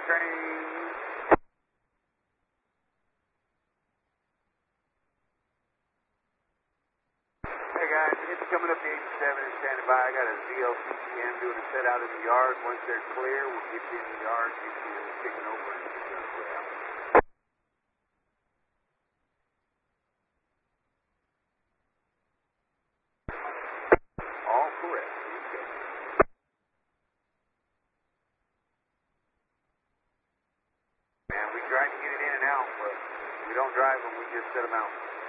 train. Hey guys, it's coming up to 87 and standing by. I got a ZLCCM doing a set out in the yard. Once they're clear, we'll get you in the yard, get you kicking over and get you way out. All correct. Okay. Man, we try to get it in and out, but we don't drive them, we just set them out.